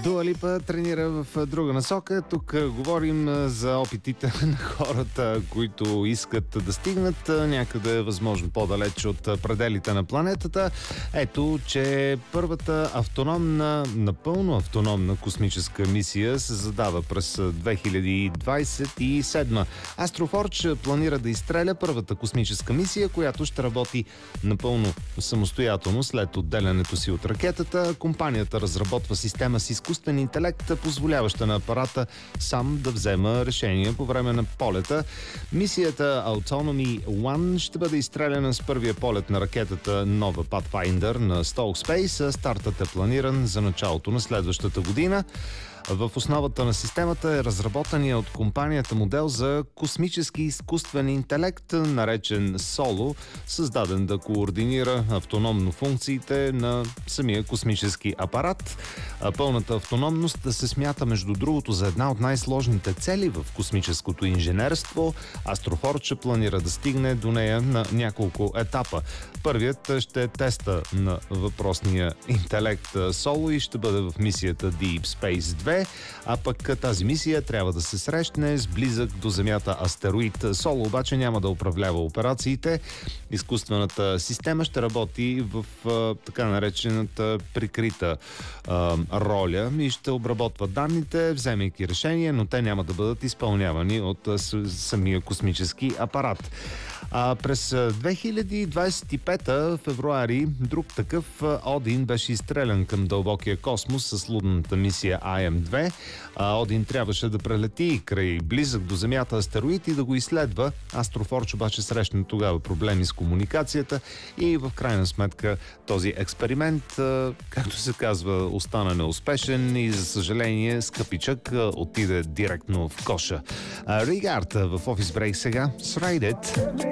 Дуа Липа тренира в друга насока. Тук говорим за опитите на хората, които искат да стигнат някъде възможно по-далеч от пределите на планетата. Ето, че първата напълно автономна космическа мисия се задава през 2027. Астрофорч планира да изстреля първата космическа мисия, която ще работи напълно самостоятелно след отделянето си от ракетата. Компанията разработва система с изкуствен интелект, позволяваща на апарата сам да взема решения по време на полета. Мисията Autonomy One ще бъде изстреляна с първия полет на ракетата нова Pathfinder на Stokespace. Стартът е планиран за началото на следващата година. В основата на системата е разработения от компанията модел за космически изкуствен интелект, наречен Solo, създаден да координира автономно функциите на самия космически апарат. Пълната автономност се смята, между другото, за една от най-сложните цели в космическото инженерство. Астрофорч планира да стигне до нея на няколко етапа. Първият ще е теста на въпросния интелект Solo и ще бъде в мисията Deep Space 2. А пък тази мисия трябва да се срещне с близък до Земята астероид. Соло обаче няма да управлява операциите. Изкуствената система ще работи в така наречената прикрита роля и ще обработва данните, вземайки решения, но те няма да бъдат изпълнявани от самия космически апарат. През 2025 февруари друг такъв Один беше изстрелян към дълбокия космос с лунната мисия IM-2. Один трябваше да прелети край близък до Земята астероид и да го изследва. Астрофорч обаче срещна тогава проблеми с комуникацията и в крайна сметка този експеримент, както се казва, остана неуспешен и за съжаление скъпичък отиде директно в коша. Ригард в Офис Брейк сега с Ride It.